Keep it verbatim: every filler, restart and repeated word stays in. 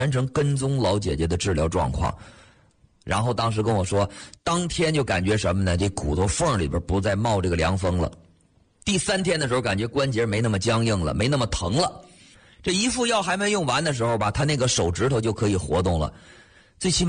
全程跟踪老姐姐的治疗状况。然后当时跟我说，当天就感觉什么呢？这骨头缝里边不再冒这个凉风了。第三天的时候，感觉关节没那么僵硬了，没那么疼了。这一副药还没用完的时候吧，他那个手指头就可以活动了。最起码